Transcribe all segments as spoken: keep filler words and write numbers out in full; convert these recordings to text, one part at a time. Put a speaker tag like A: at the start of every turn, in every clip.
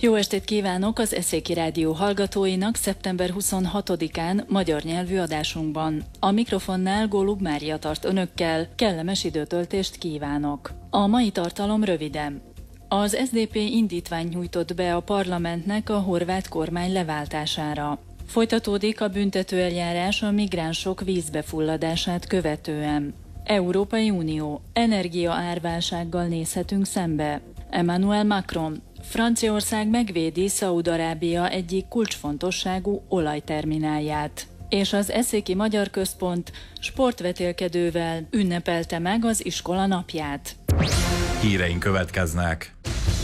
A: Jó estét kívánok az Eszéki Rádió hallgatóinak szeptember huszonhatodikán magyar nyelvű adásunkban. A mikrofonnál Gólub Mária tart önökkel, kellemes időtöltést kívánok. A mai tartalom röviden. Az es zé dé pé indítványt nyújtott be a parlamentnek a horvát kormány leváltására. Folytatódik a büntetőeljárás a migránsok vízbefulladását követően. Európai Unió, energiaárválsággal nézhetünk szembe. Emmanuel Macron, Franciaország megvédi Szaúd-Arábia egyik kulcsfontosságú olajterminálját. És az Eszéki Magyar Központ sportvetélkedővel ünnepelte meg az iskola napját.
B: Híreink következnek.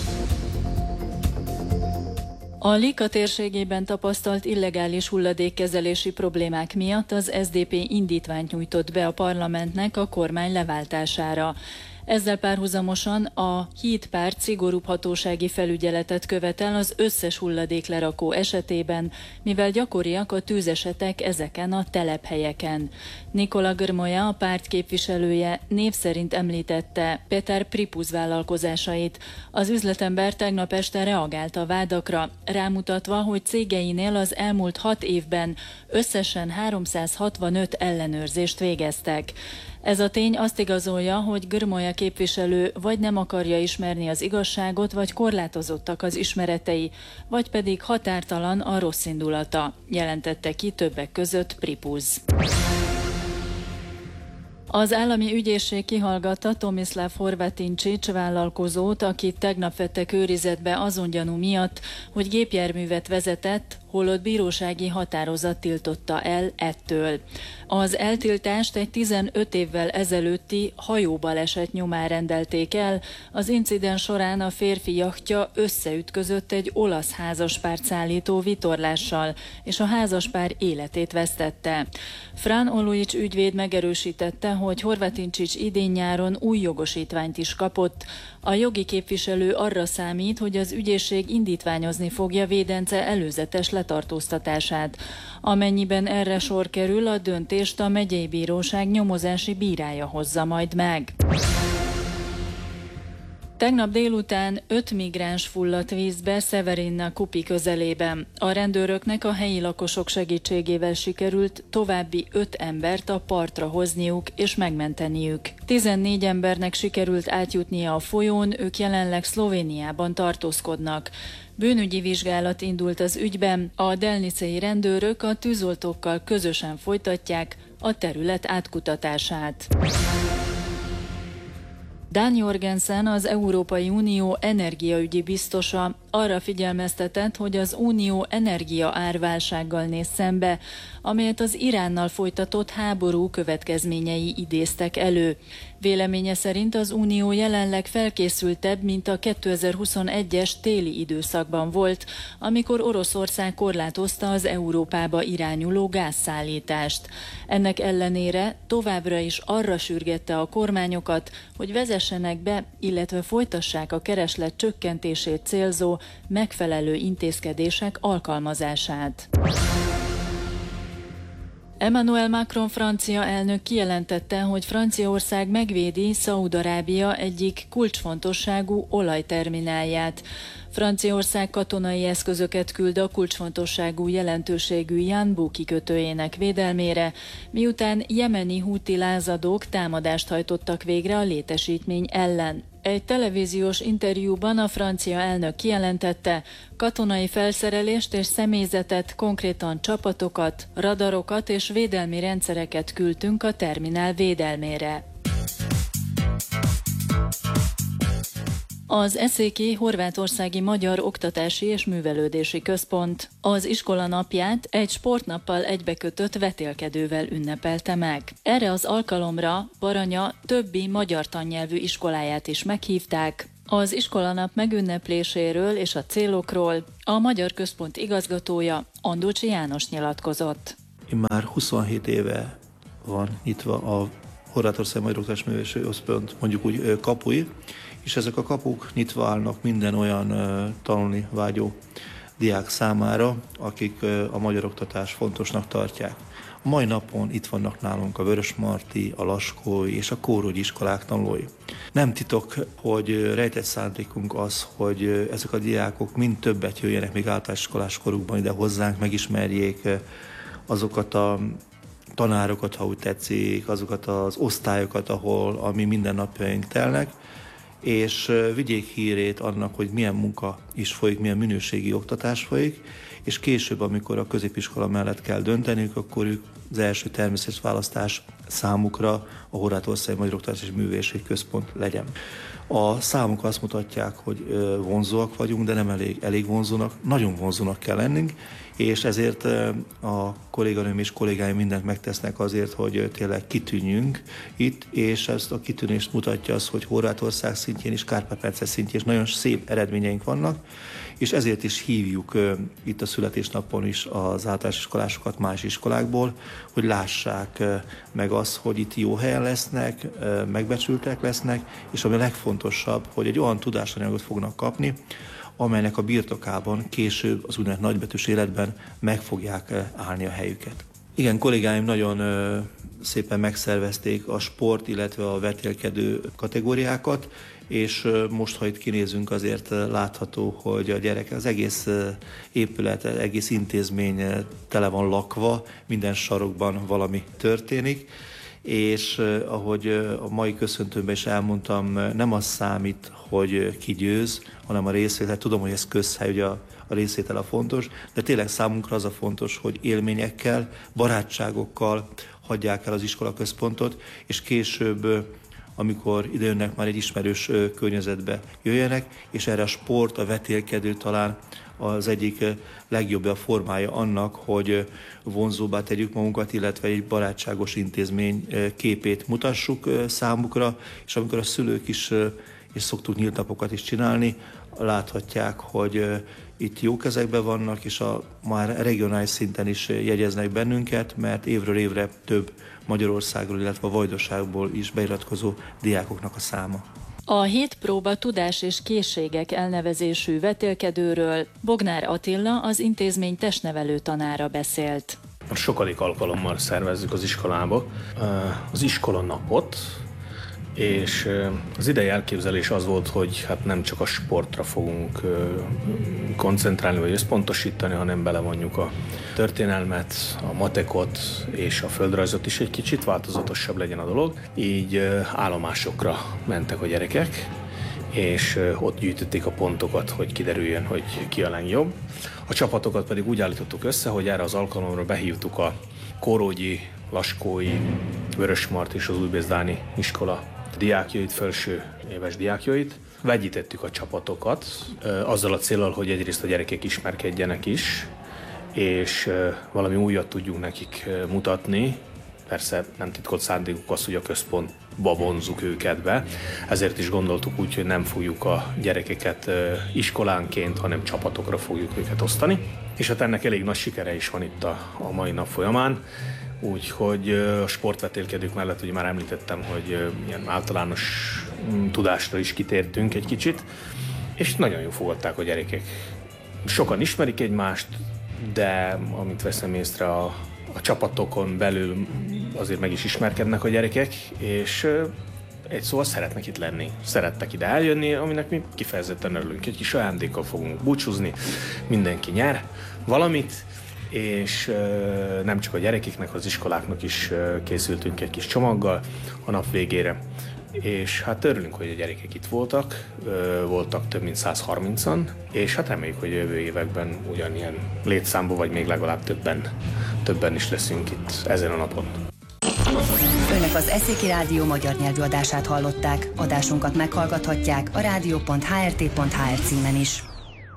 A: A Lika térségében tapasztalt illegális hulladékkezelési problémák miatt az es zé dé pé indítványt nyújtott be a parlamentnek a kormány leváltására. Ezzel párhuzamosan a hídpárt szigorúbb hatósági felügyeletet követel az összes hulladéklerakó esetében, mivel gyakoriak a tűzesetek ezeken a telephelyeken. Nikola Grmoja, a párt képviselője név szerint említette Petar Pripuz vállalkozásait. Az üzletember tegnap este reagált a vádakra, rámutatva, hogy cégeinél az elmúlt hat évben összesen háromszázhatvanöt ellenőrzést végeztek. Ez a tény azt igazolja, hogy Grmoja képviselő vagy nem akarja ismerni az igazságot, vagy korlátozottak az ismeretei, vagy pedig határtalan a rosszindulata, jelentette ki többek között Pripuz. Az állami ügyészség kihallgatta Tomislav Horvatincsics vállalkozót, akit tegnap vettek őrizetbe azon gyanú miatt, hogy gépjárművet vezetett, holott bírósági határozat tiltotta el ettől. Az eltiltást egy tizenöt évvel ezelőtti hajóbaleset nyomán rendelték el. Az incidens során a férfi jachtja összeütközött egy olasz házaspárt szállító vitorlással, és a házaspár életét vesztette. Fran Olujic ügyvéd megerősítette, hogy Horvatincsics idén nyáron új jogosítványt is kapott. A jogi képviselő arra számít, hogy az ügyészség indítványozni fogja védence előzetes letartóztatását. Amennyiben erre sor kerül, a döntést a megyei bíróság nyomozási bírája hozza majd meg. Tegnap délután öt migráns fulladt vízbe Severinna Kupi közelében. A rendőröknek a helyi lakosok segítségével sikerült további öt embert a partra hozniuk és megmenteniük. tizennégy embernek sikerült átjutnia a folyón, ők jelenleg Szlovéniában tartózkodnak. Bűnügyi vizsgálat indult az ügyben, a delnicei rendőrök a tűzoltókkal közösen folytatják a terület átkutatását. Dan Jorgensen, az Európai Unió energiaügyi biztosa arra figyelmeztetett, hogy az Unió energiaárválsággal néz szembe, amelyet az Iránnal folytatott háború következményei idéztek elő. Véleménye szerint az Unió jelenleg felkészültebb, mint a kétezer-huszonegyes téli időszakban volt, amikor Oroszország korlátozta az Európába irányuló gázszállítást. Ennek ellenére továbbra is arra sürgette a kormányokat, hogy vezessenek be, illetve folytassák a kereslet csökkentését célzó megfelelő intézkedések alkalmazását. Emmanuel Macron francia elnök kijelentette, hogy Franciaország megvédi Szaúd-Arábia egyik kulcsfontosságú olajterminálját. Franciaország katonai eszközöket küld a kulcsfontosságú jelentőségű Yanbu kikötőjének védelmére, miután jemeni húti lázadók támadást hajtottak végre a létesítmény ellen. Egy televíziós interjúban a francia elnök kijelentette, katonai felszerelést és személyzetet, konkrétan csapatokat, radarokat és védelmi rendszereket küldtünk a terminál védelmére. Az Eszéki Horvátországi Magyar Oktatási és Művelődési Központ az iskola napját egy sportnappal egybekötött vetélkedővel ünnepelte meg. Erre az alkalomra Baranya többi magyar tannyelvű iskoláját is meghívták. Az iskolanap megünnepléséről és a célokról a Magyar Központ igazgatója, Andócsi János nyilatkozott.
C: Már huszonhét éve van nyitva a Horvátországi Magyar Oktatási Művelődési Központ, mondjuk úgy kapui, és ezek a kapuk nyitva állnak minden olyan uh, tanulni vágyó diák számára, akik uh, a magyar oktatást fontosnak tartják. A mai napon itt vannak nálunk a Vörösmarty, a Laskói és a Kórogyi iskolák tanulói. Nem titok, hogy rejtett szándékunk az, hogy ezek a diákok mind többet jöjjenek még általános iskolás korukban ide hozzánk, megismerjék azokat a tanárokat, ha úgy tetszik, azokat az osztályokat, ahol a mi mindennapjaink telnek, és vigyék hírét annak, hogy milyen munka is folyik, milyen minőségi oktatás folyik, és később, amikor a középiskola mellett kell dönteniük, akkor ők az első természetes választás számukra a Horvátországi Magyar Oktatási Művészeti Központ legyen. A számok azt mutatják, hogy vonzóak vagyunk, de nem elég, elég vonzónak, nagyon vonzónak kell lennünk, és ezért a kolléganőm és kollégáim mindent megtesznek azért, hogy tényleg kitűnjünk itt, és ezt a kitűnést mutatja az, hogy Horvátország szintjén és Kárpát-medence szintjén is nagyon szép eredményeink vannak, és ezért is hívjuk itt a születésnapon is az általános iskolásokat más iskolákból, hogy lássák meg azt, hogy itt jó helyen lesznek, megbecsültek lesznek, és ami a legfontosabb, hogy egy olyan tudásanyagot fognak kapni, amelynek a birtokában később az úgynevezett nagybetűs életben meg fogják állni a helyüket. Igen, kollégáim nagyon szépen megszervezték a sport, illetve a vetélkedő kategóriákat, és most, ha itt kinézünk, azért látható, hogy a gyerek, az egész épület, az egész intézmény tele van lakva, minden sarokban valami történik, és ahogy a mai köszöntőmben is elmondtam, nem az számít, hogy ki győz, hanem a részvétel. Tudom, hogy ez közhely, ugye a, a részvétel a fontos, de tényleg számunkra az a fontos, hogy élményekkel, barátságokkal hagyják el az iskolaközpontot, és később, amikor idejönnek, már egy ismerős környezetbe jöjjenek, és erre a sport, a vetélkedő talán az egyik legjobb a formája annak, hogy vonzóbbá tegyük magunkat, illetve egy barátságos intézmény képét mutassuk számukra, és amikor a szülők is, és szoktuk nyílt napokat is csinálni, láthatják, hogy itt jó kezekben vannak, és a már regionális szinten is jegyeznek bennünket, mert évről évre több Magyarországról, illetve a Vajdaságból is beiratkozó diákoknak a száma.
A: A hét próba tudás és készségek elnevezésű vetélkedőről Bognár Attila, az intézmény testnevelő tanára beszélt.
D: Sokadik alkalommal szervezzük az iskolába az iskola napot, és az idei elképzelés az volt, hogy hát nem csak a sportra fogunk koncentrálni vagy összpontosítani, hanem belevonjuk a történelmet, a matekot és a földrajzot is egy kicsit, változatosabb legyen a dolog. Így állomásokra mentek a gyerekek, és ott gyűjtötték a pontokat, hogy kiderüljön, hogy ki a legjobb. A csapatokat pedig úgy állítottuk össze, hogy erre az alkalomra behívtuk a Kórogyi, Laskói, Vörösmarty és az Újbézdáni iskola diákjait, felső éves diákjait. Vegyítettük a csapatokat, azzal a céllal, hogy egyrészt a gyerekek ismerkedjenek is, és valami újat tudjunk nekik mutatni. Persze nem titkolt szándékuk az, hogy a központba vonzzuk őket be, ezért is gondoltuk úgy, hogy nem fogjuk a gyerekeket iskolánként, hanem csapatokra fogjuk őket osztani. És hát ennek elég nagy sikere is van itt a, a mai nap folyamán. Úgyhogy a sportvetélkedők mellett ugye már említettem, hogy ilyen általános tudásra is kitértünk egy kicsit, és nagyon jól fogadták a gyerekek. Sokan ismerik egymást, de amint veszem észre, a, a csapatokon belül azért meg is ismerkednek a gyerekek, és egy szóval szeretnek itt lenni, szerettek ide eljönni, aminek mi kifejezetten örülünk. Egy kis ajándékkal fogunk búcsúzni, mindenki nyer valamit, és nem csak a gyerekeknek, az iskoláknak is készültünk egy kis csomaggal a nap végére. És hát örülünk, hogy a gyerekek itt voltak, voltak több mint száz harmincan, és hát reméljük, hogy jövő években ugyanilyen létszámban, vagy még legalább többen, többen is leszünk itt ezen a napon.
E: Önök az Eszéki Rádió magyar nyelvű adását hallották. Adásunkat meghallgathatják a rádió pont h r t pont h r címen is.